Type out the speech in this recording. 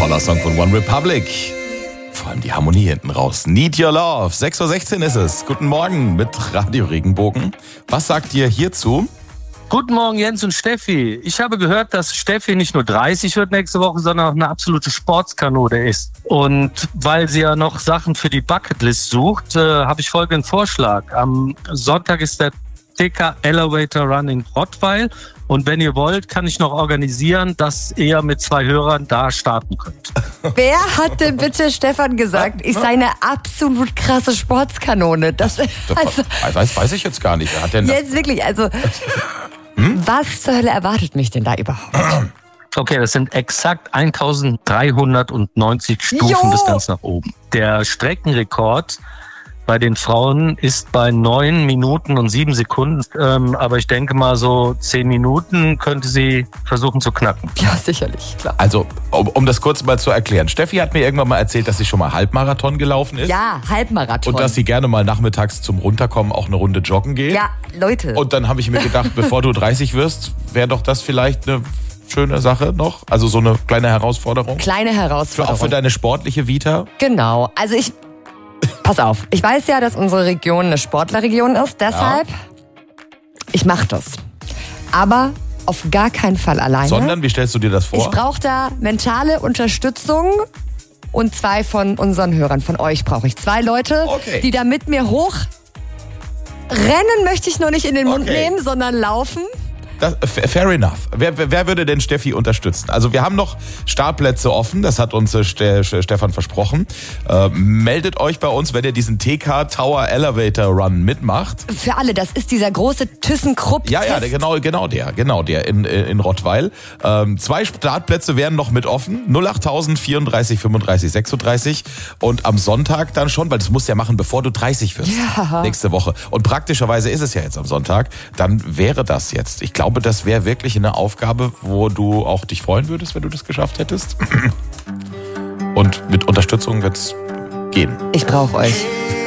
Toller Song von One Republic. Vor allem die Harmonie hinten raus. Need Your Love. 6.16 Uhr ist es. Guten Morgen mit Radio Regenbogen. Was sagt ihr hierzu? Guten Morgen, Jens und Steffi. Ich habe gehört, dass Steffi nicht nur 30 wird nächste Woche, sondern auch eine absolute Sportskanone ist. Und weil sie ja noch Sachen für die Bucketlist sucht, habe ich folgenden Vorschlag. Am Sonntag ist der TK Elevator Run in Rottweil. Und wenn ihr wollt, kann ich noch organisieren, dass ihr mit 2 Hörern da starten könnt. Wer hat denn bitte Stefan gesagt, ich sei eine absolut krasse Sportskanone? Das weiß ich jetzt gar nicht. Wer hat denn jetzt wirklich, also was zur Hölle erwartet mich denn da überhaupt? Okay, das sind exakt 1390 Stufen bis ganz nach oben. Der Streckenrekord bei den Frauen ist bei 9 Minuten und 7 Sekunden. Aber ich denke mal, so 10 Minuten könnte sie versuchen zu knacken. Ja, sicherlich, klar. Also, um das kurz mal zu erklären. Steffi hat mir irgendwann mal erzählt, dass sie schon mal Halbmarathon gelaufen ist. Ja, Halbmarathon. Und dass sie gerne mal nachmittags zum Runterkommen auch eine Runde joggen geht. Ja, Leute. Und dann habe ich mir gedacht, bevor du 30 wirst, wäre doch das vielleicht eine schöne Sache noch. Also so eine kleine Herausforderung. Kleine Herausforderung. Auch für deine sportliche Vita. Genau. Also pass auf, ich weiß ja, dass unsere Region eine Sportlerregion ist, deshalb, ich mache das. Aber auf gar keinen Fall alleine. Sondern, wie stellst du dir das vor? Ich brauche da mentale Unterstützung und 2 von unseren Hörern, von euch brauche ich. 2 Leute, die da mit mir hoch rennen, möchte ich nur nicht in den Mund nehmen, sondern laufen. Fair enough. Wer würde denn Steffi unterstützen? Also wir haben noch Startplätze offen, das hat uns Stefan versprochen. Meldet euch bei uns, wenn ihr diesen TK Tower Elevator Run mitmacht. Für alle, das ist dieser große ThyssenKrupp. Ja, genau der in Rottweil. 2 Startplätze wären noch mit offen. 08000 34 35 36. Und am Sonntag dann schon, weil das musst du ja machen, bevor du 30 wirst. Ja. Nächste Woche. Und praktischerweise ist es ja jetzt am Sonntag. Dann wäre das jetzt. Ich glaube, das wäre wirklich eine Aufgabe, wo du auch dich freuen würdest, wenn du das geschafft hättest. Und mit Unterstützung wird's gehen. Ich brauche euch.